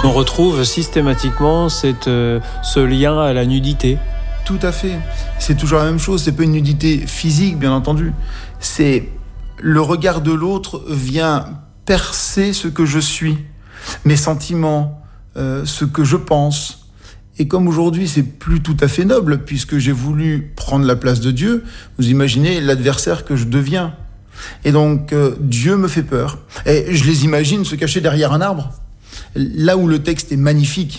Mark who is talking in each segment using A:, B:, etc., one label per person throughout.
A: On retrouve systématiquement ce lien à la nudité.
B: Tout à fait. C'est toujours la même chose. C'est pas une nudité physique, bien entendu. C'est le regard de l'autre vient percer ce que je suis, mes sentiments, ce que je pense. Et comme aujourd'hui, c'est plus tout à fait noble, puisque j'ai voulu prendre la place de Dieu, vous imaginez l'adversaire que je deviens. Et donc, Dieu me fait peur. Et je les imagine se cacher derrière un arbre, là où le texte est magnifique,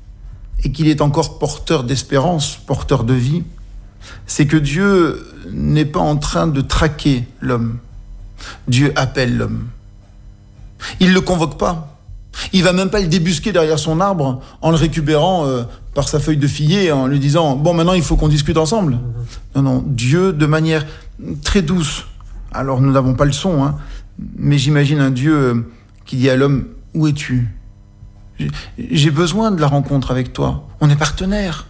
B: et qu'il est encore porteur d'espérance, porteur de vie, c'est que Dieu n'est pas en train de traquer l'homme. Dieu appelle l'homme. Il ne le convoque pas. Il ne va même pas le débusquer derrière son arbre en le récupérant par sa feuille de figuier, en lui disant « Bon, maintenant, il faut qu'on discute ensemble. » Non, Dieu, de manière très douce. Alors, nous n'avons pas le son, mais j'imagine un Dieu qui dit à l'homme « Où es-tu ? J'ai besoin de la rencontre avec toi. On est partenaires.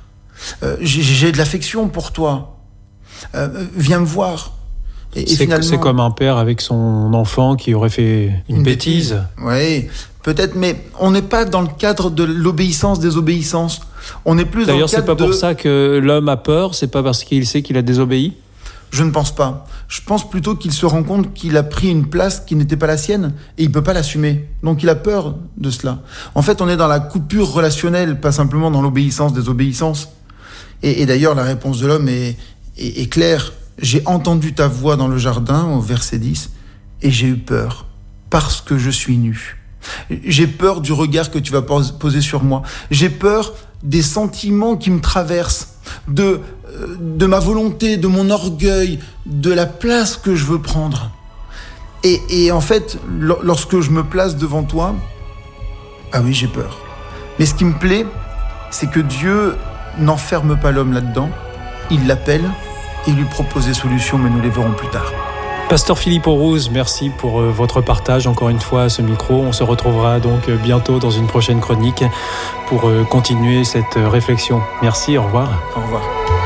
B: J'ai de l'affection pour toi. Viens me voir. » Et finalement,
A: c'est comme un père avec son enfant qui aurait fait une bêtise.
B: Oui, peut-être, mais on n'est pas dans le cadre de l'obéissance des obéissances. On est plus
A: D'ailleurs,
B: dans le cadre
A: c'est pas pour ça que l'homme a peur, c'est pas parce qu'il sait qu'il a désobéi.
B: Je ne pense pas. Je pense plutôt qu'il se rend compte qu'il a pris une place qui n'était pas la sienne et il ne peut pas l'assumer. Donc il a peur de cela. En fait, on est dans la coupure relationnelle, pas simplement dans l'obéissance des obéissances. Et d'ailleurs, la réponse de l'homme est claire. J'ai entendu ta voix dans le jardin, au verset 10, et j'ai eu peur, parce que je suis nu. J'ai peur du regard que tu vas poser sur moi. J'ai peur des sentiments qui me traversent, de ma volonté, de mon orgueil, de la place que je veux prendre. Et en fait, lorsque je me place devant toi, ah oui, j'ai peur. Mais ce qui me plaît, c'est que Dieu n'enferme pas l'homme là-dedans. Il l'appelle et lui propose des solutions, mais nous les verrons plus tard.
A: Pasteur Philippe Aurouze, merci pour votre partage encore une fois à ce micro. On se retrouvera donc bientôt dans une prochaine chronique pour continuer cette réflexion. Merci, au revoir.
B: Au revoir.